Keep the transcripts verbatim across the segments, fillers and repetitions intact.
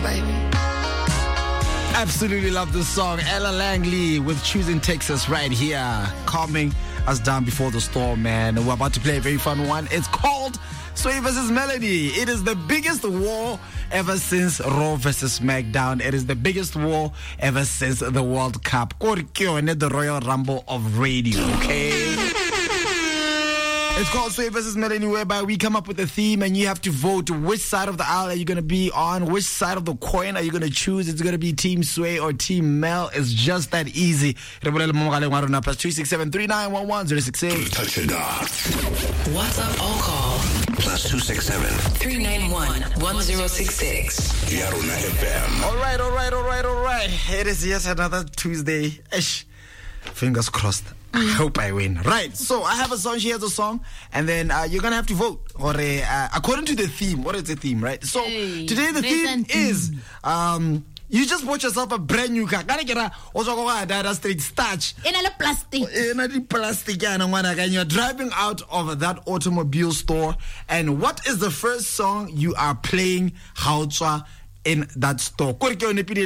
baby. Absolutely love this song. Ella Langley with Choosing Texas right here, calming us down before the storm, man. We're about to play a very fun one. It's called Sway versus Melody. It is the biggest war ever since Raw versus SmackDown. It is the biggest war ever since the World Cup. The Royal Rumble of radio, okay? It's called Sway versus Melody, whereby we come up with a theme and you have to vote which side of the aisle are you going to be on, which side of the coin are you going to choose. It's going to be Team Sway or Team Mel. It's just that easy. Plus two six seven three nine one one zero six six. Touch it off. WhatsApp or call Plus two six seven three nine one one zero six six. Yaruna F M. All right, all right, all right, all right. It is yet another Tuesday. Ish. Fingers crossed. I hope I win. Right, so I have a song, she has a song, and then uh, you're going to have to vote. Or uh, according to the theme. What is the theme, right? So hey, today the theme is um, you just bought yourself a brand new car. That's straight starch. In a plastic. In a plastic, and you're driving out of that automobile store. And what is the first song you are playing? How in that store? Let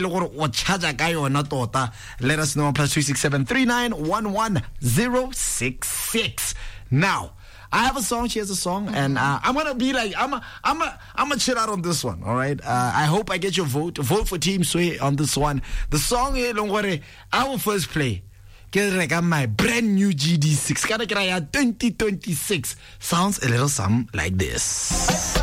us know on plus three six seven three nine one one zero six six. Now, I have a song, she has a song, and uh, I'm gonna be like, I'm a, I'm a, I'm gonna chill out on this one, all right? Uh, I hope I get your vote. Vote for Team Sway on this one. The song, I will first play. Get my brand new G D six. twenty twenty-six sounds a little something like this.